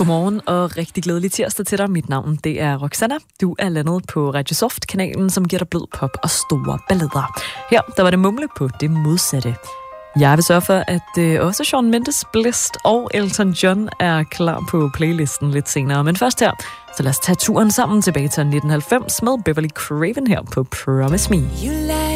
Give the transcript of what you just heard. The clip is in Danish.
Godmorgen og rigtig glædelig tirsdag til dig. Mit navn det er Roxanna. Du er landet på Radio Soft-kanalen, som giver dig blød pop og store ballader. Her der var det mumle på det modsatte. Jeg vil sørge for, at også Shawn Mendes, Blessed og Elton John er klar på playlisten lidt senere. Men først her, så lad os tage turen sammen tilbage til 1990 med Beverly Craven her på Promise Me.